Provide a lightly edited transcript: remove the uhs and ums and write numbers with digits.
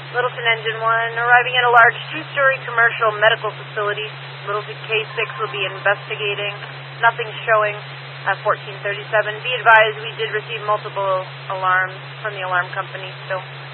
Littleton Engine 1, arriving at a large two-story commercial medical facility. Littleton K6 will be investigating. Nothing showing at 1437. Be advised, we did receive multiple alarms from the alarm company, so